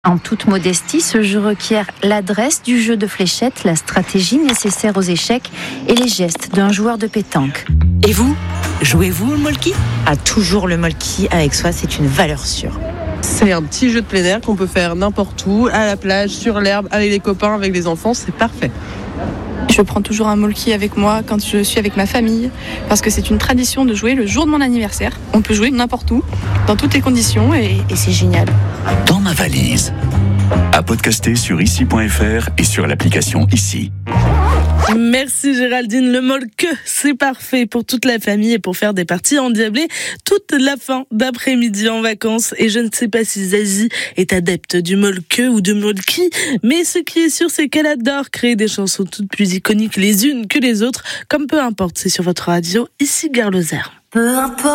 En toute modestie, ce jeu requiert l'adresse du jeu de fléchettes, la stratégie nécessaire aux échecs et les gestes d'un joueur de pétanque. Et vous, jouez-vous au molki ? Toujours le molki avec soi, c'est une valeur sûre. C'est un petit jeu de plein air qu'on peut faire n'importe où, à la plage, sur l'herbe, avec les copains, avec les enfants, c'est parfait. Je prends toujours un molki avec moi quand je suis avec ma famille, parce que c'est une tradition de jouer le jour de mon anniversaire. On peut jouer n'importe où, dans toutes les conditions, et c'est génial. Dans ma valise. À podcaster sur ici.fr et sur l'application Ici. Merci Géraldine, le molke, c'est parfait pour toute la famille et pour faire des parties endiablées toute la fin d'après-midi en vacances. Et je ne sais pas si Zazie est adepte du molke ou du molki, mais ce qui est sûr, c'est qu'elle adore créer des chansons toutes plus iconiques les unes que les autres, comme peu importe, c'est sur votre radio, Ici Gare Lozère. Peu importe.